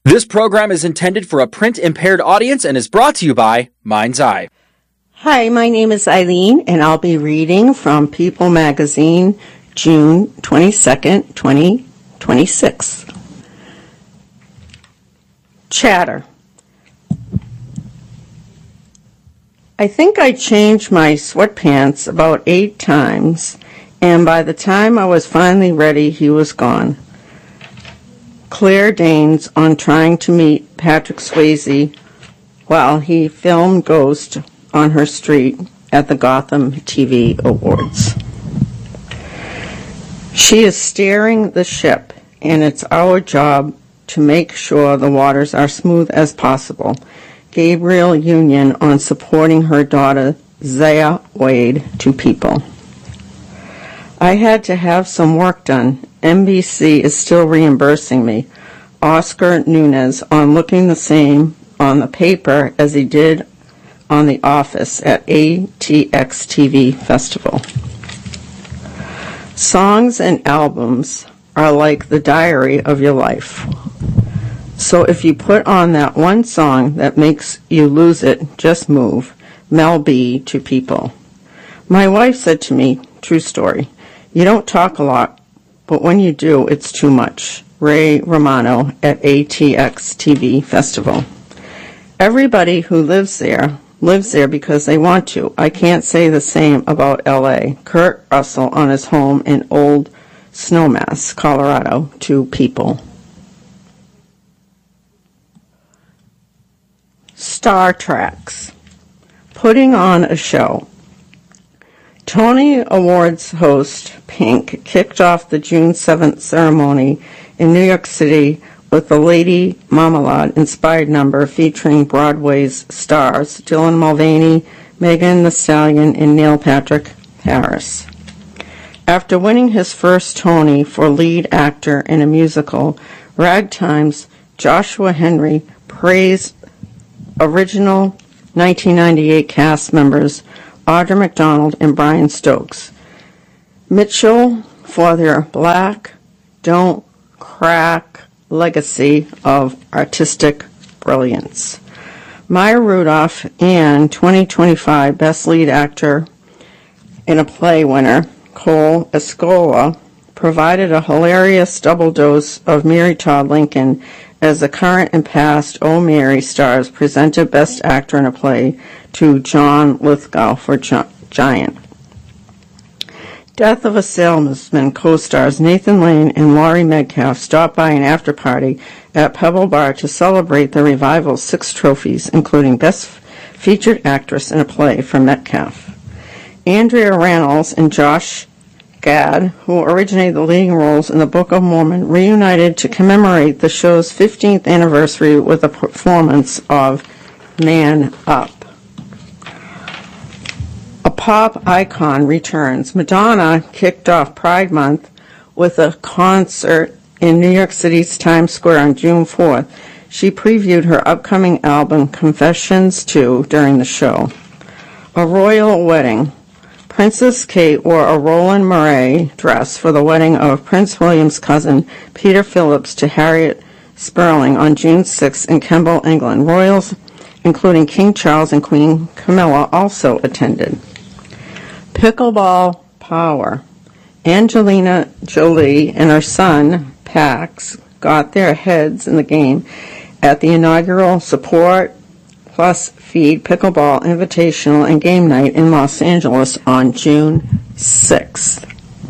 This program is intended for a print-impaired audience and is brought to you by Mind's Eye. Hi, my name is Eileen, and I'll be reading from People Magazine, June 22nd, 2026. Chatter. I think I changed my sweatpants about 8 times, and by the time I was finally ready, he was gone. Claire Danes on trying to meet Patrick Swayze while he filmed Ghost on her street at the Gotham TV Awards. She is steering the ship, and it's our job to make sure the waters are smooth as possible. Gabrielle Union on supporting her daughter Zaya Wade to People. I had to have some work done. NBC is still reimbursing me. Oscar Nunez on looking the same on the paper as he did on The Office at ATX TV Festival. Songs and albums are like the diary of your life. So if you put on that one song that makes you lose it, just move. Mel B to People. My wife said to me, true story, you don't talk a lot, but when you do, it's too much. Ray Romano at ATX TV Festival. Everybody who lives there because they want to. I can't say the same about LA. Kurt Russell on his home in Old Snowmass, Colorado, to People. Star Treks. Putting on a show. Tony Awards host Pink kicked off the June 7th ceremony in New York City with the Lady Marmalade-inspired number featuring Broadway's stars Dylan Mulvaney, Megan Thee Stallion, and Neil Patrick Harris. After winning his first Tony for lead actor in a musical, Ragtime's Joshua Henry praised original 1998 cast members Audra McDonald and Brian Stokes Mitchell for their Black Don't Crack legacy of artistic brilliance. Maya Rudolph and 2025 Best Lead Actor in a Play winner Cole Escola provided a hilarious double dose of Mary Todd Lincoln as the current and past Oh Mary stars presented Best Actor in a Play to John Lithgow for Giant. Death of a Salesman co-stars Nathan Lane and Laurie Metcalf stopped by an after-party at Pebble Bar to celebrate the revival's 6 trophies, including Best Featured Actress in a Play for Metcalf. Andrea Reynolds and Josh Gad, who originated the leading roles in the Book of Mormon, reunited to commemorate the show's 15th anniversary with a performance of Man Up. A pop icon returns. Madonna kicked off Pride Month with a concert in New York City's Times Square on June 4th. She previewed her upcoming album, Confessions 2, during the show. A royal wedding. Princess Kate wore a Roland Murray dress for the wedding of Prince William's cousin, Peter Phillips, to Harriet Sperling on June 6th in Kemble, England. Royals, including King Charles and Queen Camilla, also attended. Pickleball power. Angelina Jolie and her son, Pax, got their heads in the game at the inaugural Support Plus Feed Pickleball Invitational and Game Night in Los Angeles on June 6th.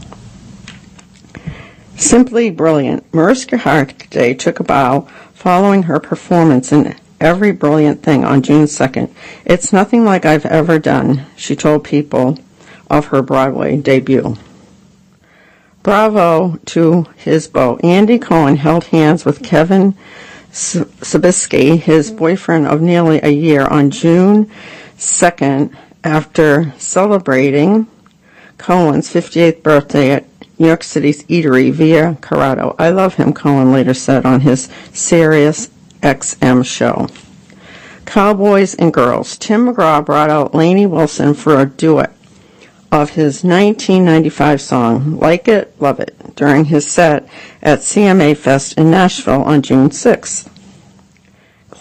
Simply brilliant. Mariska Hargitay took a bow following her performance in Every Brilliant Thing on June 2nd. It's nothing like I've ever done, she told People of her Broadway debut. Bravo to his beau. Andy Cohen held hands with Kevin Sabisky, his boyfriend of nearly a year, on June 2nd after celebrating Cohen's 58th birthday at New York City's eatery Via Corrado. I love him, Cohen later said on his Sirius XM show. Cowboys and Girls. Tim McGraw brought out Lainey Wilson for a duet of his 1995 song, Like It, Love It, during his set at CMA Fest in Nashville on June 6th.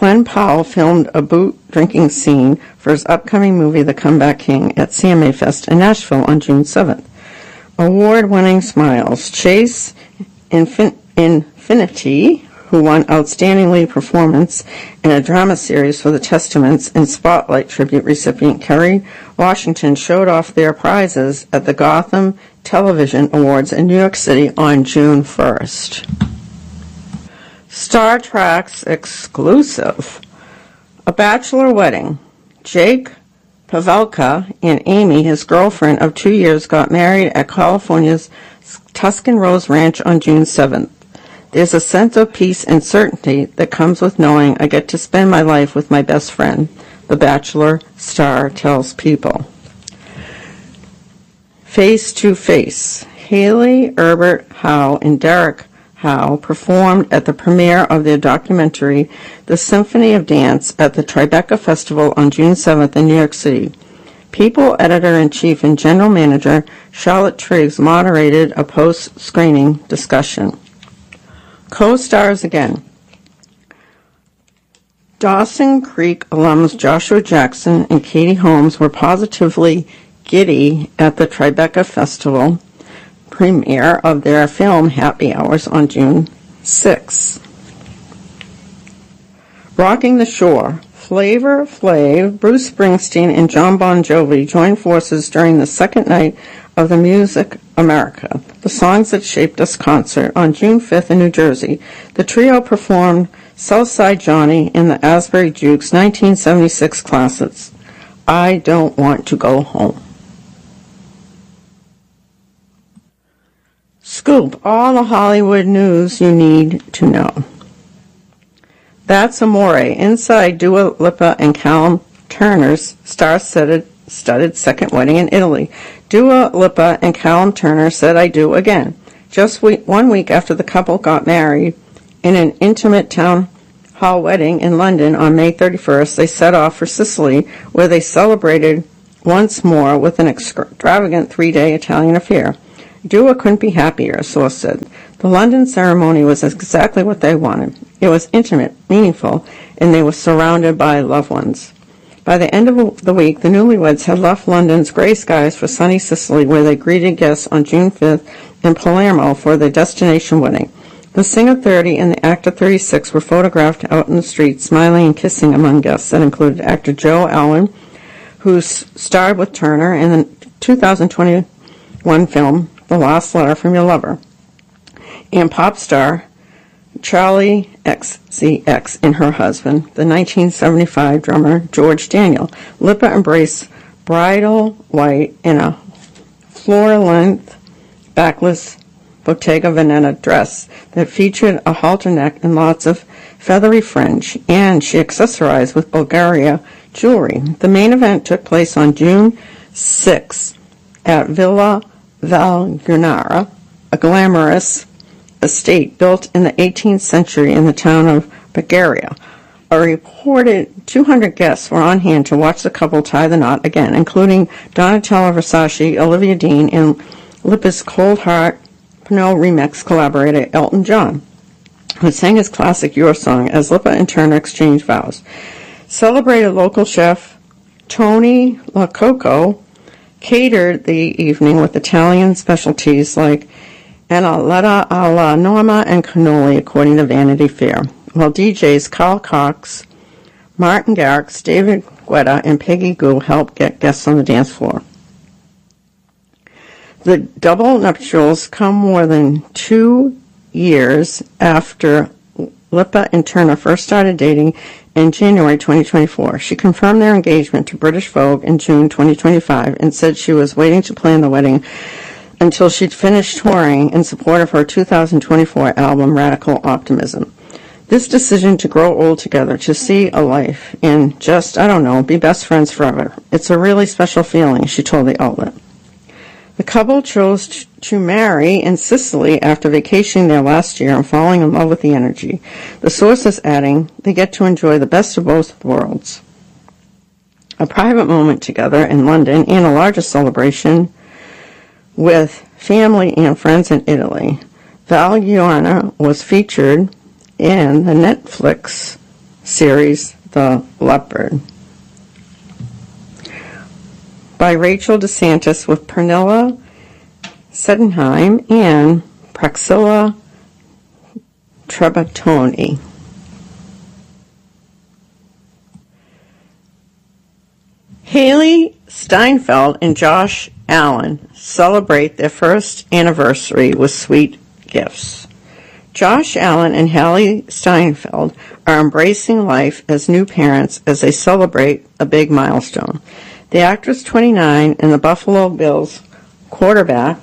Glenn Powell filmed a boot-drinking scene for his upcoming movie, The Comeback King, at CMA Fest in Nashville on June 7th. Award-winning smiles. Chase Infinity, who won Outstanding Lead Performance in a Drama Series for The Testaments, and Spotlight tribute recipient Kerry Washington showed off their prizes at the Gotham Television Awards in New York City on June 1st. Star Trek's exclusive. A bachelor wedding. Jake Pavelka and Amy, his girlfriend of 2 years, got married at California's Tuscan Rose Ranch on June 7th. There's a sense of peace and certainty that comes with knowing I get to spend my life with my best friend, the Bachelor star tells People. Face to Face. Haley Herbert Howe and Derek Howe performed at the premiere of their documentary, The Symphony of Dance, at the Tribeca Festival on June 7th in New York City. People editor-in-chief and general manager Charlotte Triggs moderated a post-screening discussion. Co-stars again. Dawson Creek alums Joshua Jackson and Katie Holmes were positively giddy at the Tribeca Festival premiere of their film Happy Hours on June 6. Rocking the Shore. Flavor Flav, Bruce Springsteen, and John Bon Jovi joined forces during the second night of the Music America, the Songs That Shaped Us concert on June 5th in New Jersey. The trio performed Southside Johnny and the Asbury Jukes 1976 classics, I Don't Want to Go Home. Scoop, all the Hollywood news you need to know. That's Amore, inside Dua Lipa and Callum Turner's star-studded second wedding in Italy. Dua Lipa and Callum Turner said I do again. Just 1 week after the couple got married in an intimate town hall wedding in London on May 31st, they set off for Sicily, where they celebrated once more with an extravagant 3-day Italian affair. Dua couldn't be happier, a source said. The London ceremony was exactly what they wanted. It was intimate, meaningful, and they were surrounded by loved ones. By the end of the week, the newlyweds had left London's grey skies for sunny Sicily, where they greeted guests on June 5th in Palermo for their destination wedding. The singer 30 and the actor 36 were photographed out in the street, smiling and kissing among guests. That included actor Joe Alwyn, who starred with Turner in the 2021 film The Last Letter from Your Lover, and pop star Charlie XCX and her husband, the 1975 drummer George Daniel. Lipa embraced bridal white in a floor-length backless Bottega Veneta dress that featured a halter neck and lots of feathery fringe, and she accessorized with Bulgaria jewelry. The main event took place on June 6 at Villa Valgunara, a glamorous estate built in the 18th century in the town of Bulgaria. A reported 200 guests were on hand to watch the couple tie the knot again, including Donatella Versace, Olivia Dean, and Lipa's Cold Heart Pinot remix collaborator Elton John, who sang his classic Your Song as Lipa and Turner exchanged vows. Celebrated local chef Tony Lococo catered the evening with Italian specialties like Annaletta alla Norma and cannoli, according to Vanity Fair, while DJs Carl Cox, Martin Garrix, David Guetta, and Peggy Gou helped get guests on the dance floor. The double nuptials come more than 2 years after Lipa and Turner first started dating in January 2024. She confirmed their engagement to British Vogue in June 2025 and said she was waiting to plan the wedding until she'd finished touring in support of her 2024 album, Radical Optimism. This decision to grow old together, to see a life, and just, be best friends forever. It's a really special feeling, she told the outlet. The couple chose to marry in Sicily after vacationing there last year and falling in love with the energy. The source is adding, they get to enjoy the best of both worlds. A private moment together in London and a larger celebration with family and friends in Italy. Valguana was featured in the Netflix series, The Leopard, by Rachel DeSantis with Pernilla Sedenheim and Praxilla Trebatoni. Haley Steinfeld and Josh Allen celebrate their first anniversary with sweet gifts. Josh Allen and Haley Steinfeld are embracing life as new parents as they celebrate a big milestone. The actress, 29, and the Buffalo Bills quarterback,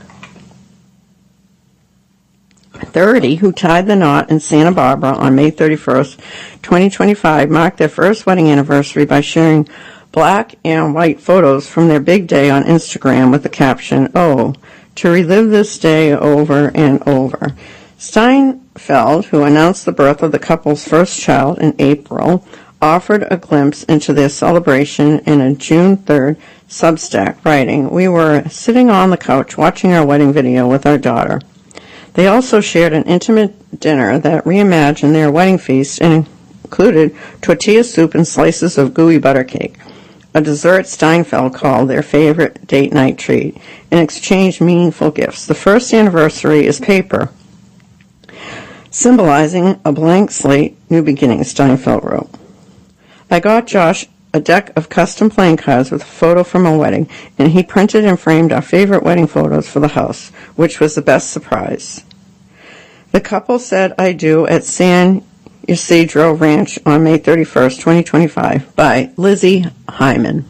30, who tied the knot in Santa Barbara on May 31st, 2025, marked their first wedding anniversary by sharing black and white photos from their big day on Instagram with the caption, "Oh, to relive this day over and over." Steinfeld, who announced the birth of the couple's first child in April, offered a glimpse into their celebration in a June 3rd Substack, writing, "We were sitting on the couch watching our wedding video with our daughter." They also shared an intimate dinner that reimagined their wedding feast and included tortilla soup and slices of gooey butter cake, a dessert Steinfeld called their favorite date night treat, and exchanged meaningful gifts. The first anniversary is paper, symbolizing a blank slate, new beginning, Steinfeld wrote. "I got Josh a deck of custom playing cards with a photo from a wedding, and he printed and framed our favorite wedding photos for the house, which was the best surprise." The couple said "I do" at San Ysidro Ranch on May 31st, 2025, by Lizzie Hyman.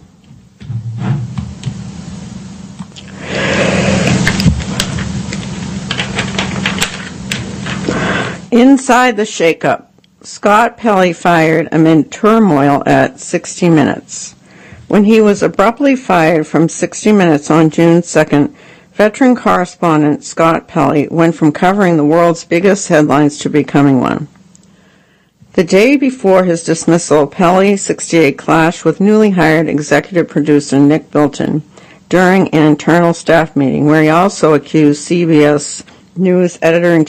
Inside the shakeup, Scott Pelley fired amid turmoil at 60 Minutes. When he was abruptly fired from 60 Minutes on June 2nd, veteran correspondent Scott Pelley went from covering the world's biggest headlines to becoming one. The day before his dismissal, Pelley, 68, clashed with newly hired executive producer Nick Bilton during an internal staff meeting where he also accused CBS News editor-in-chief